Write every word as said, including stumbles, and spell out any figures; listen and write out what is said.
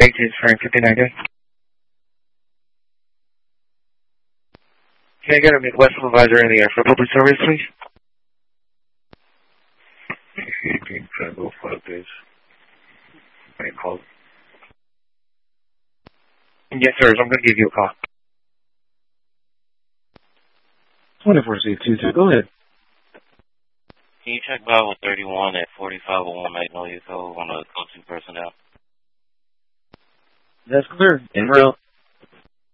Agents for fifty-nine day. Can I get a Midwest supervisor in the air for public service, please? eighteen, trying to go five days. I called. Yes, sir. I'm going to give you a call. twenty-four C two two, go ahead. Can you check Bible thirty-one at forty-five oh one Magnolia Cove on a go-to personnel? That's clear. En route.